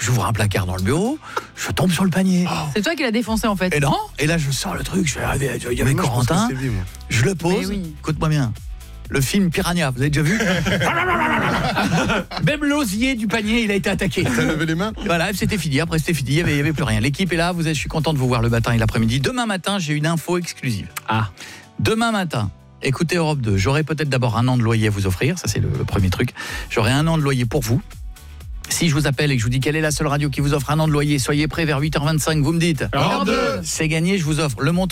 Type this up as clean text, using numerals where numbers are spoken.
j'ouvre un placard dans le bureau, je tombe sur le panier. C'est toi qui l'as défoncé en fait. Et non, et là je sors le truc, je fais il y avait Corentin, je le pose, écoute-moi bien. Le film Piranha, vous avez déjà vu? Même l'osier du panier, il a été attaqué. T'as levé les mains? Voilà, c'était fini, après c'était fini, il y avait plus rien. L'équipe est là, je suis content de vous voir le matin et l'après-midi. Demain matin, j'ai une info exclusive. Demain matin, écoutez Europe 2, j'aurai peut-être d'abord 1 an de loyer à vous offrir, ça c'est le premier truc. J'aurai 1 an de loyer pour vous. Si je vous appelle et que je vous dis quelle est la seule radio qui vous offre 1 an de loyer, soyez prêts vers 8h25, vous me dites. Europe 2. C'est gagné, je vous offre le montant